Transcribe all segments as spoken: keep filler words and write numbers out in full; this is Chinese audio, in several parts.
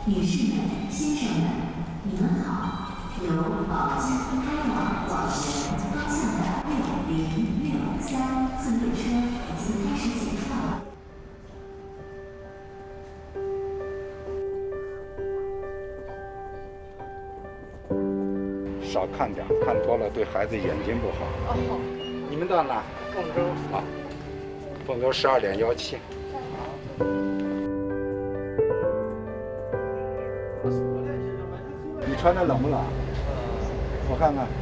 女士们、先生们，你们好！由宝鸡开往广元方向的六零六三次列车已经开始检票了。 少看点，看多了对孩子眼睛不好。 哦， 你们到哪？ 凤州。 啊，凤州十二点幺七。你穿的冷不冷？我看看。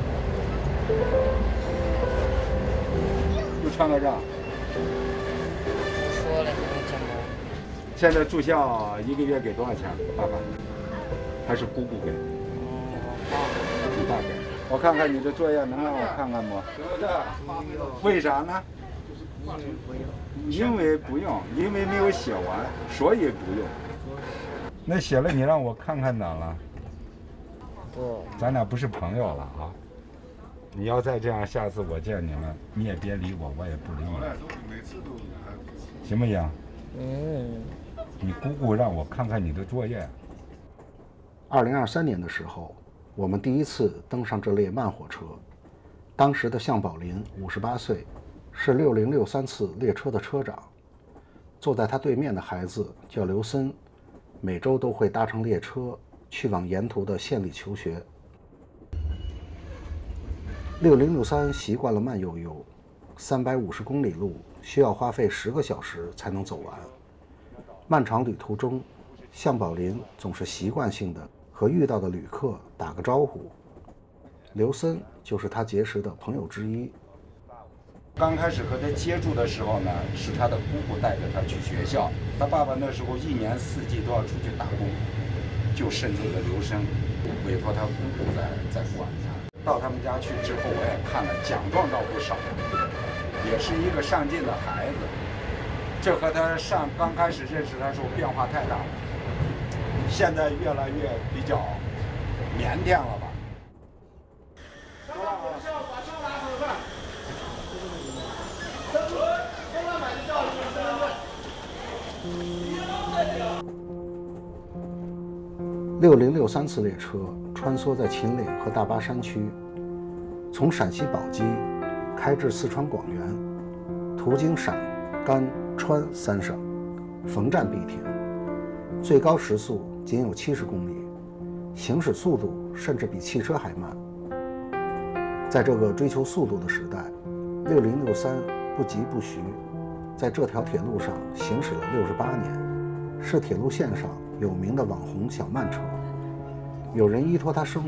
就穿到这儿。 说了不能讲吗？ 现在住校一个月给多少钱？爸爸？还是姑姑给？你爸给。我看看你的作业，能让我看看不？为啥呢？因为不用，因为没有写完，所以不用。那写了，你让我看看哪了？ 不， 咱俩不是朋友了啊！你要再这样，下次我见你们，你也别理我，我也不理你，行不行？ 嗯。 你姑姑让我看看你的作业。 二零二三年的时候，我们第一次登上这列慢火车，当时的向宝林五十八岁，是六零六三次列车的车长。坐在他对面的孩子叫刘森，每周都会搭乘列车去往沿途的县里求学。六零六三习惯了慢悠悠，三百五十公里路需要花费十个小时才能走完。漫长旅途中，向宝林总是习惯性的和遇到的旅客打个招呼。刘森就是他结识的朋友之一。 刚开始和他接触的时候呢，是他的姑姑带着他去学校。他爸爸那时候一年四季都要出去打工，就剩这个刘生委托他姑姑在在管他。到他们家去之后，我也看了，奖状倒不少，也是一个上进的孩子。这和他上刚开始认识他时候变化太大了，现在越来越比较腼腆了吧。 六零六三次列车穿梭在秦岭和大巴山区，从陕西宝鸡开至四川广元，途经陕、甘、川三省，逢站必停，最高时速仅有七十公里，行驶速度甚至比汽车还慢。在这个追求速度的时代，六零六三不疾不徐，在这条铁路上行驶了六十八年，是铁路线上有名的网红小慢车。有人依托它生